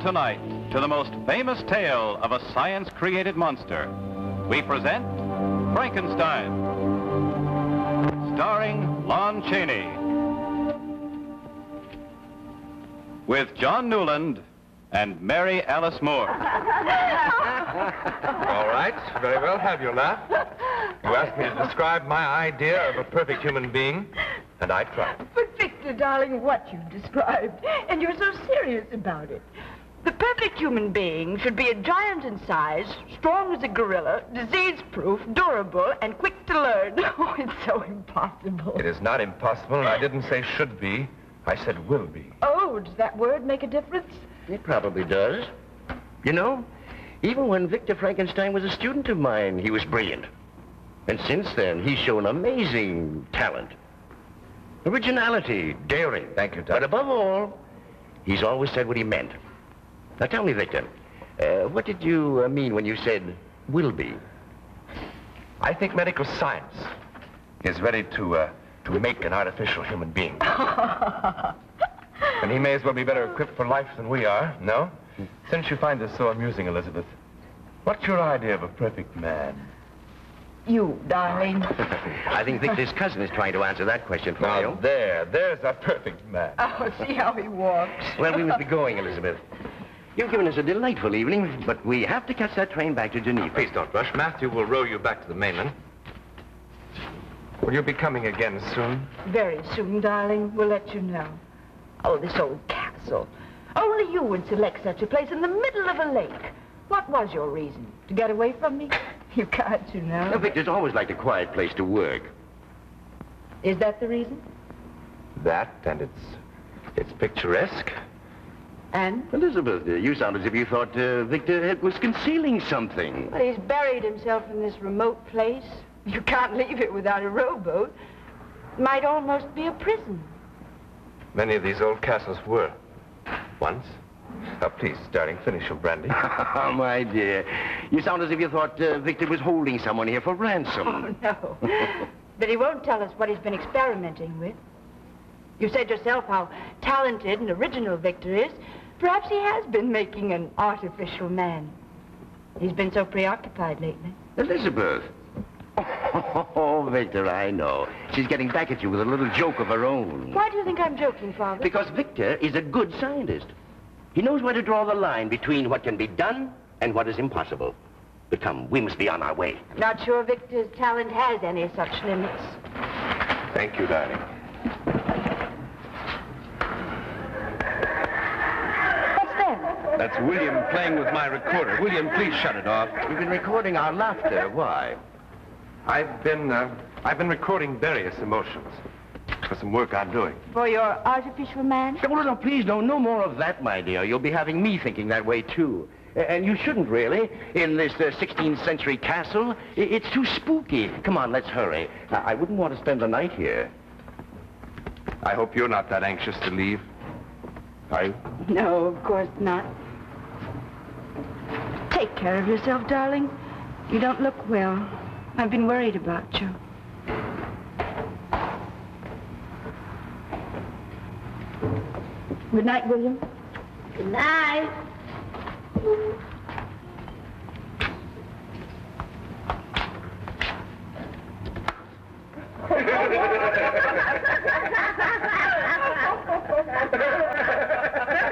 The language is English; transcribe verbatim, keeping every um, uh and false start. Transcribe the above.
tonight to the most famous tale of a science-created monster. We present Frankenstein, starring Lon Chaney, with John Newland and Mary Alice Moore. All right, very well, have your laugh. You asked me to describe my idea of a perfect human being, and I tried. But Victor, darling, what you described, and you're so serious about it. The perfect human being should be a giant in size, strong as a gorilla, disease-proof, durable, and quick to learn. Oh, it's so impossible. It is not impossible, and I didn't say should be. I said will be. Oh, does that word make a difference? It probably does. You know, even when Victor Frankenstein was a student of mine, he was brilliant. And since then, he's shown amazing talent. Originality, daring. Thank you, Doc. But above all, he's always said what he meant. Now tell me, Victor, uh, what did you uh, mean when you said will be? I think medical science is ready to, uh, to make an artificial human being. And he may as well be better equipped for life than we are, no? Since you find this so amusing, Elizabeth, what's your idea of a perfect man? You, darling. I think Victor's cousin is trying to answer that question for Now, you. there, there's a perfect man. Oh, see how he walks. Well, we must be going, Elizabeth. You've given us a delightful evening, but we have to catch that train back to Geneva. Please don't rush. Matthew will row you back to the mainland. Will you be coming again soon? Very soon, darling. We'll let you know. Oh, this old castle. Only you would select such a place in the middle of a lake. What was your reason? To get away from me? You can't, you know. Now, Victor's always liked a quiet place to work. Is that the reason? That, and it's, it's picturesque. And? Elizabeth, uh, you sound as if you thought uh, Victor had- was concealing something. Well, he's buried himself in this remote place. You can't leave it without a rowboat. It might almost be a prison. Many of these old castles were. Once. Now, please, darling, finish your brandy. Oh, my dear. You sound as if you thought uh, Victor was holding someone here for ransom. Oh, no. But he won't tell us what he's been experimenting with. You said yourself how talented and original Victor is. Perhaps he has been making an artificial man. He's been so preoccupied lately. Elizabeth. Oh, Victor, I know. She's getting back at you with a little joke of her own. Why do you think I'm joking, Father? Because Victor is a good scientist. He knows where to draw the line between what can be done and what is impossible. But come, we must be on our way. Not sure Victor's talent has any such limits. Thank you, darling. What's that? That's William playing with my recorder. William, please shut it off. We've been recording our laughter. Why? I've been, uh, I've been recording various emotions for some work I'm doing. For your artificial man? No, no, no, please, no, no more of that, my dear. You'll be having me thinking that way, too. A- And you shouldn't, really, in this uh, sixteenth century castle. I- It's too spooky. Come on, let's hurry. I, I wouldn't want to spend the night here. I hope you're not that anxious to leave. Are you? No, of course not. Take care of yourself, darling. You don't look well. I've been worried about you. Good night, William. Good night.